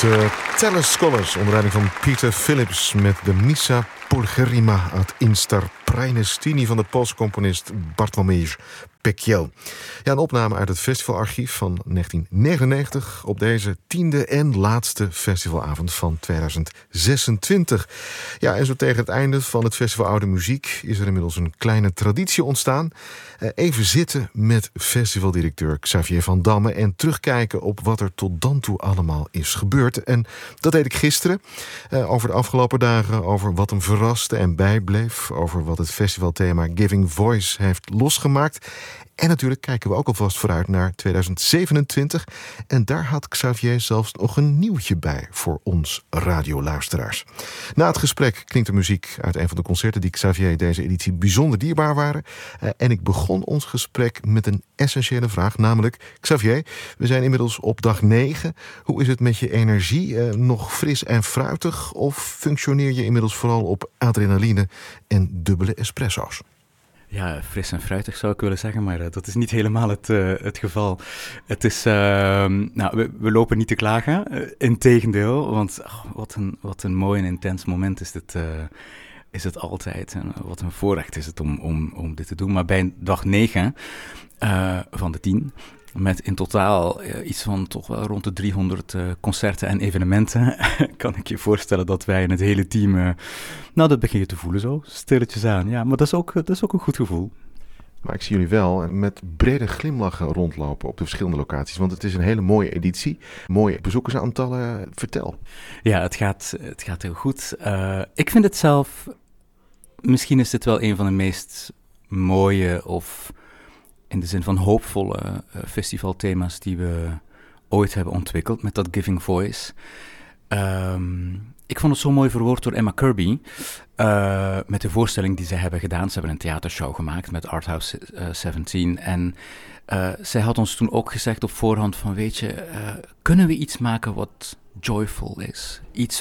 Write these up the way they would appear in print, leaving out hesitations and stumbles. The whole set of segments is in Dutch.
Tellus Scholars onder leiding van Peter Phillips met de Missa Pulcherrima ad Instar Praenestini van de Poolse componist Bartłomiej Pekiel. Ja, een opname uit het festivalarchief van 1999 op deze 10e en laatste festivalavond van 2026. Ja, en zo tegen het einde van het festival Oude Muziek is er inmiddels een kleine traditie ontstaan. Even zitten met festivaldirecteur Xavier van Damme en terugkijken op wat er tot dan toe allemaal is gebeurd. En dat deed ik gisteren over de afgelopen dagen, over wat hem verraste en bijbleef, over wat het festivalthema Giving Voice heeft losgemaakt. En natuurlijk kijken we ook alvast vooruit naar 2027. En daar had Xavier zelfs nog een nieuwtje bij voor ons radioluisteraars. Na het gesprek klinkt de muziek uit een van de concerten die Xavier deze editie bijzonder dierbaar waren. En ik begon ons gesprek met een essentiële vraag, namelijk: Xavier, we zijn inmiddels op dag 9. Hoe is het met je energie? Nog fris en fruitig? Of functioneer je inmiddels vooral op adrenaline en dubbele espresso's? Ja, fris en fruitig zou ik willen zeggen, maar dat is niet helemaal het geval. Het is, we lopen niet te klagen, integendeel, want wat een mooi en intens moment is het altijd. En wat een voorrecht is het om dit te doen. Maar bij dag 9 van de 10... met in totaal iets van toch wel rond de 300 concerten en evenementen, kan ik je voorstellen dat wij in het hele team, dat begin je te voelen zo, stilletjes aan. Ja, maar dat is ook een goed gevoel. Maar ik zie jullie wel met brede glimlachen rondlopen op de verschillende locaties, want het is een hele mooie editie. Mooie bezoekersaantallen, vertel. Ja, het gaat heel goed. Ik vind het zelf, misschien is dit wel een van de meest mooie of in de zin van hoopvolle festivalthema's die we ooit hebben ontwikkeld met dat Giving Voice. Ik vond het zo mooi verwoord door Emma Kirby met de voorstelling die zij hebben gedaan. Ze hebben een theatershow gemaakt met Arthouse 17 en zij had ons toen ook gezegd op voorhand van, weet je, kunnen we iets maken wat joyful is? Iets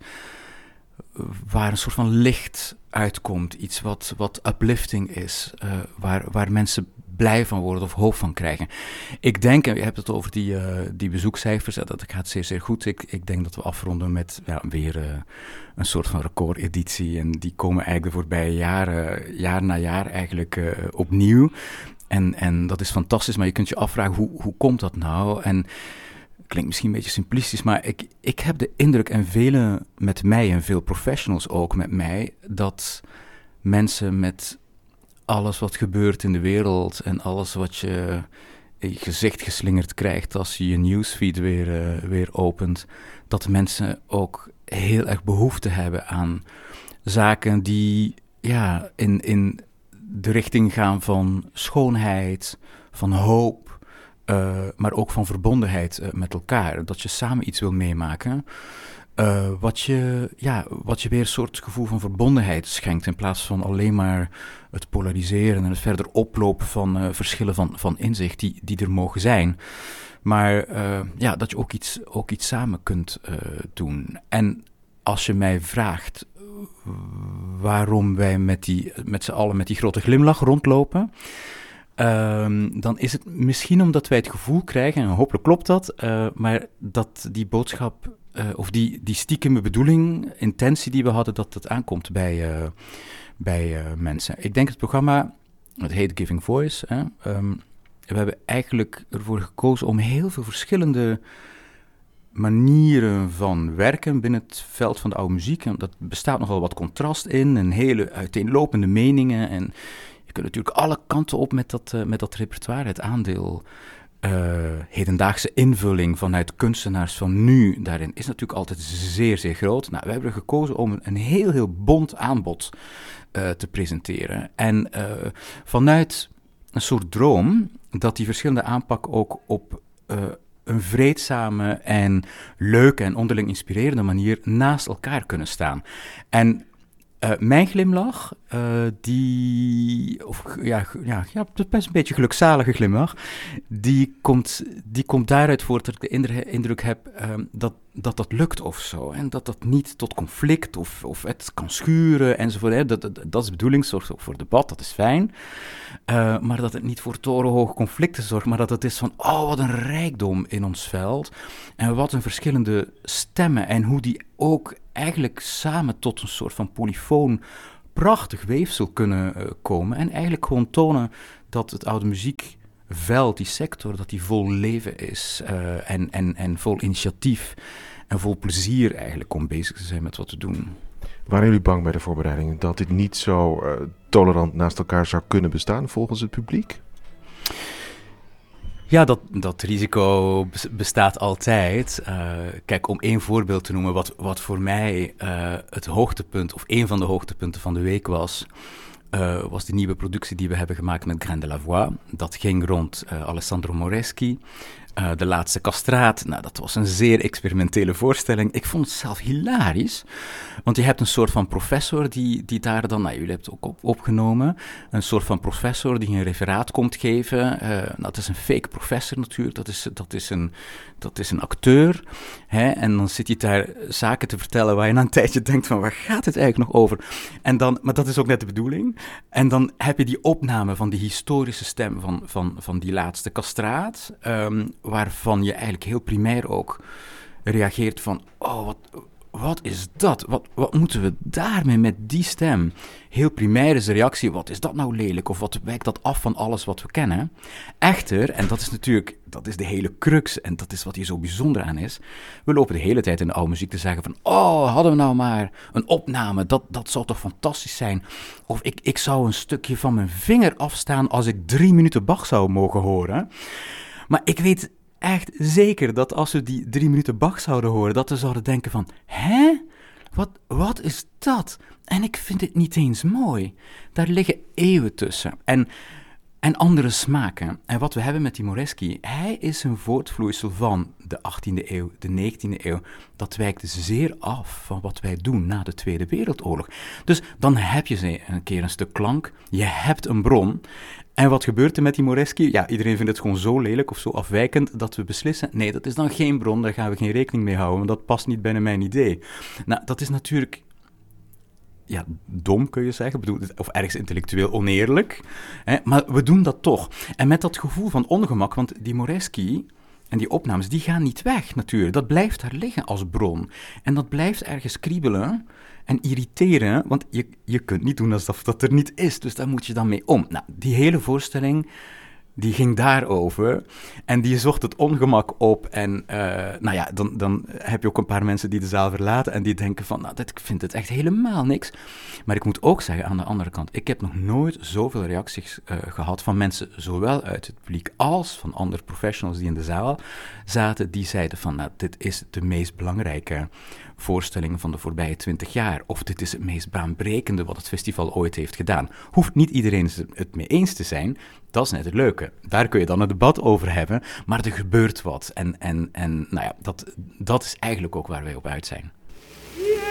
waar een soort van licht uitkomt, iets wat uplifting is, waar mensen blij van worden of hoop van krijgen. Ik denk, en je hebt het over die bezoekcijfers, dat gaat zeer, zeer goed. Ik denk dat we afronden met weer een soort van recordeditie. En die komen eigenlijk de voorbije jaren, jaar na jaar eigenlijk opnieuw. En dat is fantastisch, maar je kunt je afvragen, hoe komt dat nou? En klinkt misschien een beetje simplistisch, maar ik heb de indruk, en velen met mij en veel professionals ook met mij, dat mensen met alles wat gebeurt in de wereld en alles wat je in je gezicht geslingerd krijgt als je je newsfeed weer opent, dat mensen ook heel erg behoefte hebben aan zaken die in de richting gaan van schoonheid, van hoop, maar ook van verbondenheid met elkaar. Dat je samen iets wil meemaken, wat je weer een soort gevoel van verbondenheid schenkt, in plaats van alleen maar het polariseren en het verder oplopen van verschillen van inzicht die er mogen zijn. Maar dat je ook iets samen kunt doen. En als je mij vraagt waarom wij met z'n allen met die grote glimlach rondlopen, dan is het misschien omdat wij het gevoel krijgen, en hopelijk klopt dat, maar dat die boodschap of die stiekeme bedoeling, intentie die we hadden, dat het aankomt bij mensen. Ik denk het programma, het heet Giving Voice, we hebben eigenlijk ervoor gekozen om heel veel verschillende manieren van werken binnen het veld van de oude muziek. En dat bestaat nogal wat contrast in en hele uiteenlopende meningen. En je kunt natuurlijk alle kanten op met dat repertoire. Het aandeel hedendaagse invulling vanuit kunstenaars van nu daarin is natuurlijk altijd zeer, zeer groot. Nou, we hebben gekozen om een heel, heel bont aanbod te presenteren. En vanuit een soort droom dat die verschillende aanpak ook op een vreedzame en leuke en onderling inspirerende manier naast elkaar kunnen staan. En mijn glimlach best een beetje gelukzalige glimlach, die komt daaruit voort dat ik de indruk heb dat lukt of zo. En dat niet tot conflict of het kan schuren enzovoort. Hè. Dat is de bedoeling, zorgt ook voor debat, dat is fijn. Maar dat het niet voor torenhoge conflicten zorgt, maar dat het is van, wat een rijkdom in ons veld. En wat een verschillende stemmen en hoe die ook eigenlijk samen tot een soort van polyfoon prachtig weefsel kunnen komen. En eigenlijk gewoon tonen dat het oude muziekveld, die sector, dat die vol leven is en vol initiatief en vol plezier eigenlijk om bezig te zijn met wat te doen. Waren jullie bang bij de voorbereiding dat dit niet zo tolerant naast elkaar zou kunnen bestaan volgens het publiek? Ja, dat risico bestaat altijd. Kijk, om één voorbeeld te noemen, wat voor mij het hoogtepunt, of één van de hoogtepunten van de week was de nieuwe productie die we hebben gemaakt met Grain de la Voix. Dat ging rond Alessandro Moreschi. De laatste castraat, dat was een zeer experimentele voorstelling. Ik vond het zelf hilarisch, want je hebt een soort van professor die daar dan, jullie hebben het ook opgenomen, een soort van professor die een referaat komt geven. Dat is een fake professor natuurlijk, dat is een acteur. Hè? En dan zit hij daar zaken te vertellen waar je na een tijdje denkt van, waar gaat het eigenlijk nog over? Maar dat is ook net de bedoeling. En dan heb je die opname van die historische stem van die laatste castraat, waarvan je eigenlijk heel primair ook reageert van, wat is dat? Wat moeten we daarmee met die stem? Heel primair is de reactie, wat is dat nou lelijk? Of wat wijkt dat af van alles wat we kennen? Echter, en dat is de hele crux, en dat is wat hier zo bijzonder aan is, we lopen de hele tijd in de oude muziek te zeggen van, hadden we nou maar een opname, dat zou toch fantastisch zijn? Of ik zou een stukje van mijn vinger afstaan als ik 3 minuten Bach zou mogen horen. Maar ik weet echt zeker dat als we die 3 minuten Bach zouden horen, dat we zouden denken van, hè? Wat is dat? En ik vind het niet eens mooi. Daar liggen eeuwen tussen. En andere smaken. En wat we hebben met die Moreschi, hij is een voortvloeisel van de 18e eeuw, de 19e eeuw. Dat wijkt zeer af van wat wij doen na de Tweede Wereldoorlog. Dus dan heb je een keer een stuk klank, je hebt een bron. En wat gebeurt er met die Moreschi? Ja, iedereen vindt het gewoon zo lelijk of zo afwijkend dat we beslissen, nee, dat is dan geen bron, daar gaan we geen rekening mee houden, want dat past niet binnen mijn idee. Nou, dat is natuurlijk, dom kun je zeggen, of ergens intellectueel oneerlijk, hè? Maar we doen dat toch. En met dat gevoel van ongemak, want die Moreschi en die opnames, die gaan niet weg natuurlijk, dat blijft daar liggen als bron. En dat blijft ergens kriebelen en irriteren, want je kunt niet doen alsof dat er niet is, dus daar moet je dan mee om. Nou, die hele voorstelling, die ging daarover en die zocht het ongemak op en dan heb je ook een paar mensen die de zaal verlaten en die denken van, ik vind het echt helemaal niks. Maar ik moet ook zeggen, aan de andere kant, ik heb nog nooit zoveel reacties gehad van mensen, zowel uit het publiek als van andere professionals die in de zaal zaten, die zeiden van, dit is de meest belangrijke voorstelling van de voorbije 20 jaar. Of dit is het meest baanbrekende wat het festival ooit heeft gedaan. Hoeft niet iedereen het mee eens te zijn. Dat is net het leuke. Daar kun je dan een debat over hebben. Maar er gebeurt wat. En dat is eigenlijk ook waar wij op uit zijn.